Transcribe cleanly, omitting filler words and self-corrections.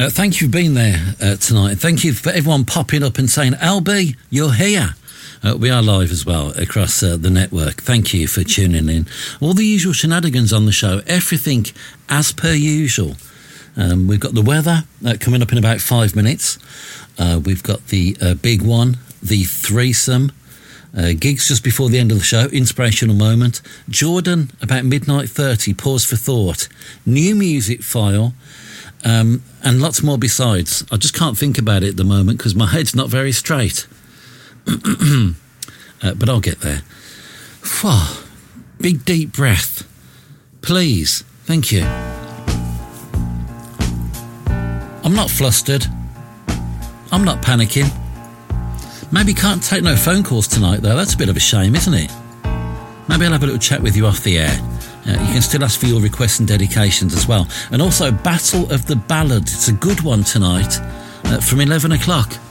Thank you for being there tonight. Thank you for everyone popping up and saying, LB, you're here. We are live as well across the network. Thank you for tuning in. All the usual shenanigans on the show, everything as per usual. We've got the weather coming up in about 5 minutes. We've got the big one, the threesome. Gigs just before the end of the show, inspirational moment. Jordan, about midnight 30, pause for thought. New music file, and lots more besides. I just can't think about it at the moment because my head's not very straight. But I'll get there. Big deep breath. Please. Thank you. I'm not flustered. I'm not panicking. Maybe can't take no phone calls tonight, though. That's a bit of a shame, isn't it? Maybe I'll have a little chat with you off the air. You can still ask for your requests and dedications as well. And also, Battle of the Ballads. It's a good one tonight from 11 o'clock.